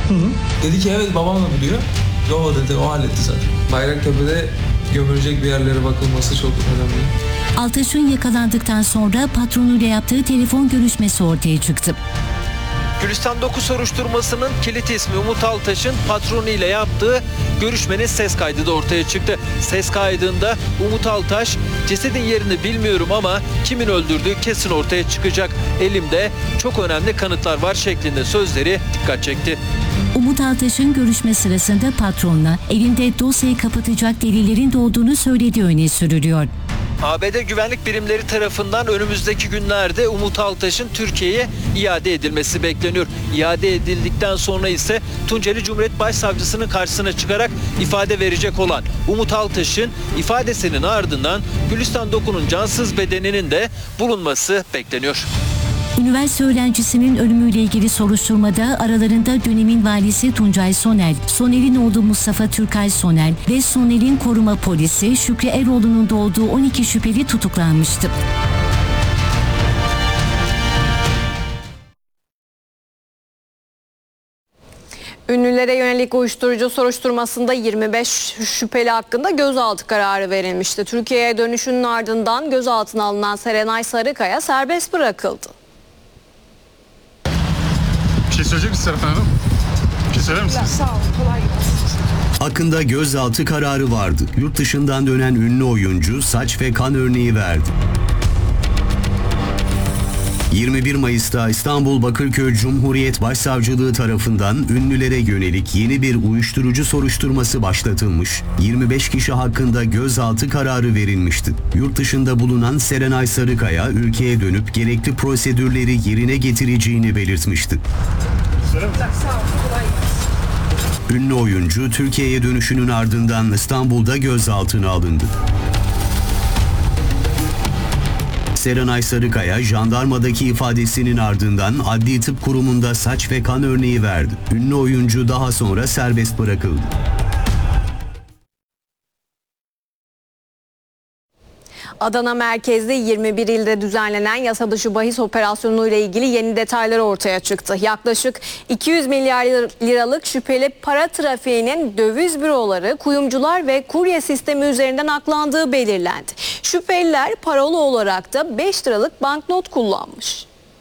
Dedi ki evet babam da biliyor. Yo dedi, o halletti zaten. Bayraktepe'de gömülecek bir yerlere bakılması çok önemli. Altaş'ın yakalandıktan sonra patronuyla yaptığı telefon görüşmesi ortaya çıktı. Gülistan 9 soruşturmasının kilit ismi Umut Altaş'ın patronuyla yaptığı görüşmenin ses kaydı da ortaya çıktı. Ses kaydında Umut Altaş, cesedin yerini bilmiyorum ama kimin öldürdüğü kesin ortaya çıkacak. Elimde çok önemli kanıtlar var şeklinde sözleri dikkat çekti. Umut Altaş'ın görüşme sırasında patronla elinde dosyayı kapatacak delillerin de olduğunu söylediği öne sürülüyor. ABD güvenlik birimleri tarafından önümüzdeki günlerde Umut Altaş'ın Türkiye'ye iade edilmesi bekleniyor. İade edildikten sonra ise Tunceli Cumhuriyet Başsavcısının karşısına çıkarak ifade verecek olan Umut Altaş'ın ifadesinin ardından Gülistan Doku'nun cansız bedeninin de bulunması bekleniyor. Üniversite öğrencisinin ölümüyle ilgili soruşturmada aralarında dönemin valisi Tuncay Sonel, Sonel'in oğlu Mustafa Türkay Sonel ve Sonel'in koruma polisi Şükrü Eroğlu'nun da olduğu 12 şüpheli tutuklanmıştı. Ünlülere yönelik uyuşturucu soruşturmasında 25 şüpheli hakkında gözaltı kararı verilmişti. Türkiye'ye dönüşünün ardından gözaltına alınan Serenay Sarıkaya serbest bırakıldı. Bir şey söyleyecek misiniz Serap Hanım? Bir şey söyler misiniz? Sağ olun, kolay gelsin. Hakkında gözaltı kararı vardı. Yurt dışından dönen ünlü oyuncu saç ve kan örneği verdi. 21 Mayıs'ta İstanbul Bakırköy Cumhuriyet Başsavcılığı tarafından ünlülere yönelik yeni bir uyuşturucu soruşturması başlatılmış. 25 kişi hakkında gözaltı kararı verilmişti. Yurt dışında bulunan Serenay Sarıkaya ülkeye dönüp gerekli prosedürleri yerine getireceğini belirtmişti. Sağ olun, kolay gelsin. Ünlü oyuncu Türkiye'ye dönüşünün ardından İstanbul'da gözaltına alındı. Serenay Sarıkaya, jandarmadaki ifadesinin ardından Adli Tıp Kurumu'nda saç ve kan örneği verdi. Ünlü oyuncu daha sonra serbest bırakıldı. Adana merkezli 21 ilde düzenlenen yasa dışı bahis operasyonu ile ilgili yeni detaylar ortaya çıktı. Yaklaşık 200 milyar liralık şüpheli para trafiğinin döviz büroları, kuyumcular ve kurye sistemi üzerinden aklandığı belirlendi. Şüpheliler parola olarak da 5 liralık banknot kullanmış.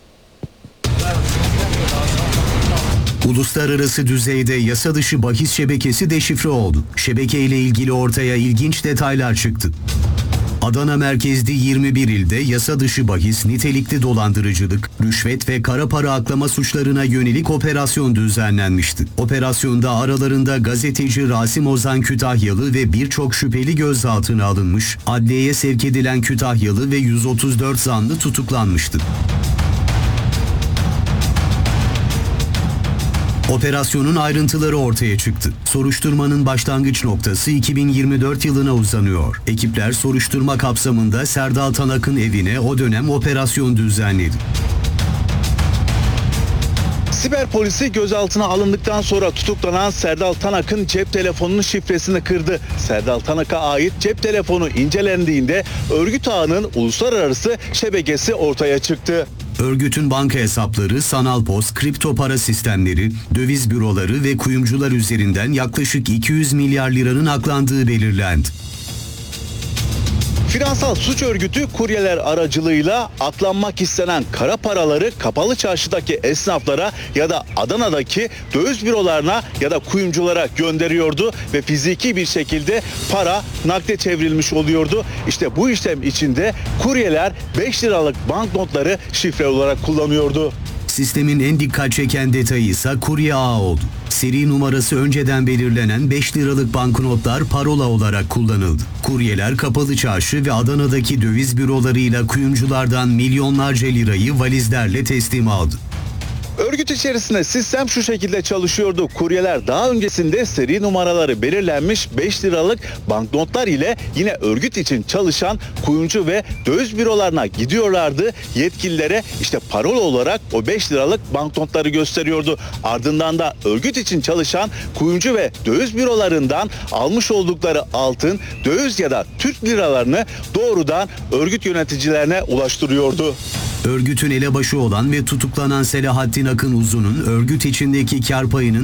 Uluslararası düzeyde yasa dışı bahis şebekesi deşifre oldu. Şebekeyle ilgili ortaya ilginç detaylar çıktı. Adana merkezli 21 ilde yasa dışı bahis, nitelikli dolandırıcılık, rüşvet ve kara para aklama suçlarına yönelik operasyon düzenlenmişti. Operasyonda aralarında gazeteci Rasim Ozan Kütahyalı ve birçok şüpheli gözaltına alınmış, adliyeye sevk edilen Kütahyalı ve 134 zanlı tutuklanmıştı. Operasyonun ayrıntıları ortaya çıktı. Soruşturmanın başlangıç noktası 2024 yılına uzanıyor. Ekipler soruşturma kapsamında Serdal Tanak'ın evine o dönem operasyon düzenledi. Siber polisi gözaltına alındıktan sonra tutuklanan Serdal Tanak'ın cep telefonunun şifresini kırdı. Serdal Tanak'a ait cep telefonu incelendiğinde örgüt ağının uluslararası şebekesi ortaya çıktı. Örgütün banka hesapları, sanal post, kripto para sistemleri, döviz büroları ve kuyumcular üzerinden yaklaşık 200 milyar liranın aklandığı belirlendi. Finansal suç örgütü kuryeler aracılığıyla aklanmak istenen kara paraları kapalı çarşıdaki esnaflara ya da Adana'daki döviz bürolarına ya da kuyumculara gönderiyordu ve fiziki bir şekilde para nakde çevrilmiş oluyordu. İşte bu işlem içinde kuryeler 5 liralık banknotları şifre olarak kullanıyordu. Sistemin en dikkat çeken detayı ise kurye ağı oldu. Seri numarası önceden belirlenen 5 liralık banknotlar parola olarak kullanıldı. Kuryeler kapalı çarşı ve Adana'daki döviz bürolarıyla kuyumculardan milyonlarca lirayı valizlerle teslim aldı. Örgüt içerisinde sistem şu şekilde çalışıyordu. Kuryeler daha öncesinde seri numaraları belirlenmiş 5 liralık banknotlar ile yine örgüt için çalışan kuyumcu ve döviz bürolarına gidiyorlardı. Yetkililere işte parola olarak o 5 liralık banknotları gösteriyordu. Ardından da örgüt için çalışan kuyumcu ve döviz bürolarından almış oldukları altın, döviz ya da Türk liralarını doğrudan örgüt yöneticilerine ulaştırıyordu. Örgütün elebaşı olan ve tutuklanan Selahattin Akın Uzun'un örgüt içindeki kar payının